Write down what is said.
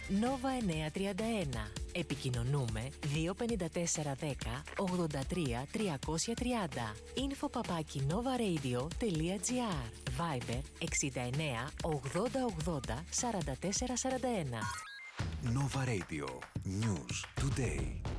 Nova 931. Επικοινωνούμε 25410 83 330. info@novaradio.gr. Viber 69 80 80 44 41. Nova Radio. News today.